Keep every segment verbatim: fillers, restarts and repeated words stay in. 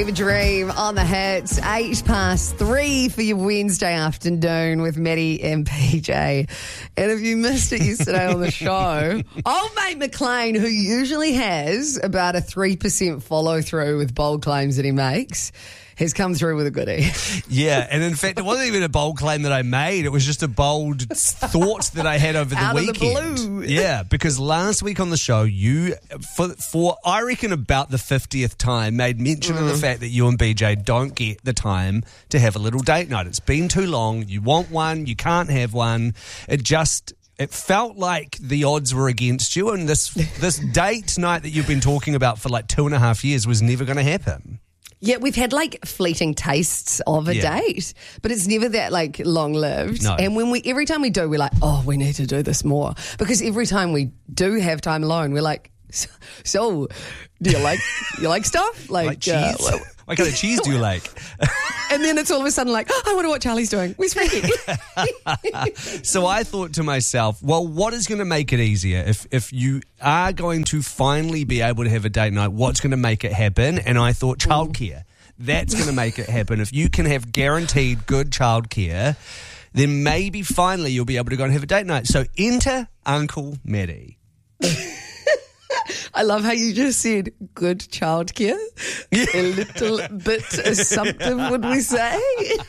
Fever Dream on the hits. Eight past three for your Wednesday afternoon with Maddie and P J. And if you missed it yesterday on the show, old mate McLean, who usually has about a three percent follow through with bold claims that he makes, has come through with a goodie. Yeah, and in fact, it wasn't even a bold claim that I made. It was just a bold thought that I had over the Out weekend. Of the blue. Yeah, because last week on the show, you, for, for I reckon about the fiftieth time, made mention mm. of the fact that you and B J don't get the time to have a little date night. It's been too long. You want one. You can't have one. It just... It felt like the odds were against you, and this this date night that you've been talking about for like two and a half years was never going to happen. Yeah, we've had like fleeting tastes of a Yeah. date, but it's never that like long lived. No. And when we every time we do, we're like, oh, we need to do this more, because every time we do have time alone, we're like, so, so do you like you like stuff like, Like cheese? uh, well- What kind of cheese do you like? and then it's all of a sudden like, oh, I wonder what Charlie's doing. Where's Frankie? So I thought to myself, well, what is going to make it easier? If if you are going to finally be able to have a date night, what's going to make it happen? And I thought childcare. That's going to make it happen. If you can have guaranteed good childcare, then maybe finally you'll be able to go and have a date night. So enter Uncle Maddie. I love how you just said good childcare. Yeah. A little bit assumptive, would we say?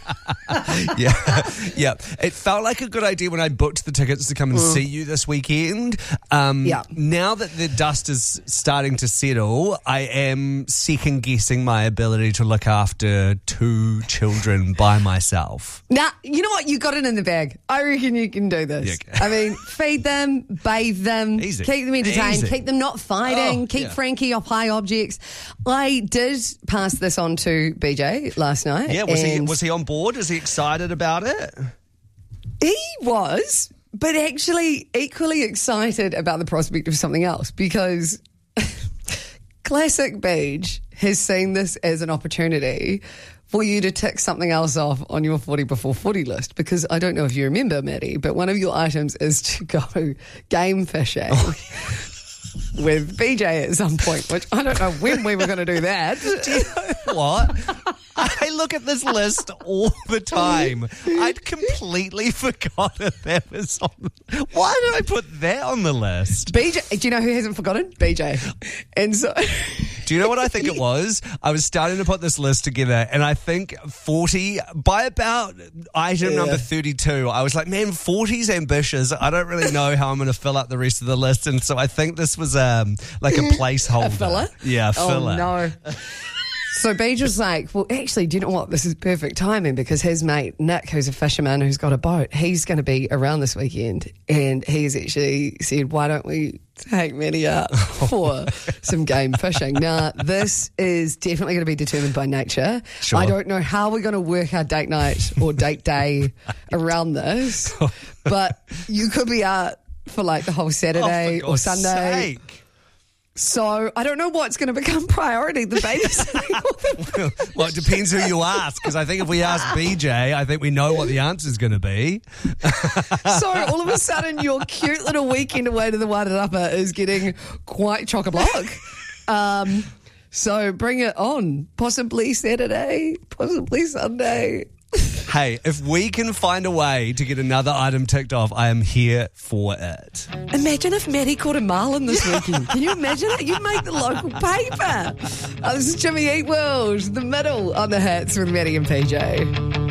Yeah, yeah. It felt like a good idea when I booked the tickets to come and Mm. see you this weekend. Um, Yeah. Now that the dust is starting to settle, I am second guessing my ability to look after two children by myself. Nah, you know what? You got it in the bag. I reckon you can do this. Yeah, okay. I mean, feed them, bathe them, Easy. keep them entertained, Easy. keep them not fighting, Oh, keep yeah. Frankie off high objects. I did pass this on to B J last night. Yeah, was he and was he on board? Is he excited about it? He was, but actually equally excited about the prospect of something else, because Classic Beach has seen this as an opportunity for you to tick something else off on your forty before forty list, because I don't know if you remember, Maddie, but one of your items is to go game fishing. Oh, with B J at some point, which I don't know when we were going to do that. Do you know what? I look at this list all the time. I'd completely forgotten that was on. Why did I put that on the list? B J, do you know who hasn't forgotten? B J. And so... Do you know what I think it was? I was starting to put this list together, and I think forty, by about item Yeah. number thirty-two, I was like, man, forty's ambitious. I don't really know how I'm going to fill up the rest of the list. And so I think this was um, like a placeholder. A filler? Yeah, a filler. Oh, no. So Beej was like, well, actually, do you know what? This is perfect timing, because his mate, Nick, who's a fisherman who's got a boat, he's going to be around this weekend. And he's actually said, why don't we take Maddie out for some game fishing? Now, this is definitely going to be determined by nature. Sure. I don't know how we're going to work our date night or date day around this, but you could be out for like the whole Saturday Oh, for or God's Sunday. sake. So I don't know what's going to become priority, the babysitting or the Well, it depends who you ask, because I think if we ask B J, I think we know what the answer's going to be. So all of a sudden, your cute little weekend away to the Wairarapa is getting quite chock-a-block. Um, so bring it on. Possibly Saturday, possibly Sunday. Hey, if we can find a way to get another item ticked off, I am here for it. Imagine if Maddie caught a marlin this weekend. Can you imagine it? You'd make the local paper. Oh, this is Jimmy Eat World, the middle on the hats with Maddie and P J.